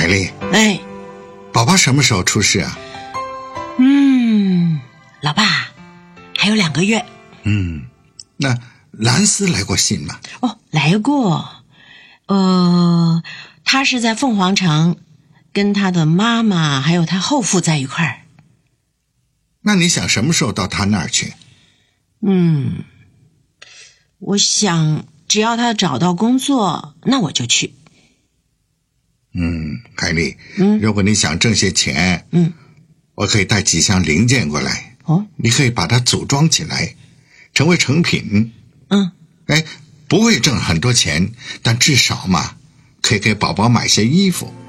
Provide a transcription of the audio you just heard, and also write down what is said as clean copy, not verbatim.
凯丽， 哎， 宝宝什么时候出世啊？ 老爸，还有2个月。 那兰斯来过信吗？ 哦，来过。他是在凤凰城，跟他的妈妈还有他后父在一块儿。 那你想什么时候到他那儿去？ 我想只要他找到工作，那我就去。 凯丽，如果你想挣些钱，我可以带几箱零件过来。你可以把它组装起来，成为成品。不会挣很多钱，但至少嘛，可以给宝宝买些衣服。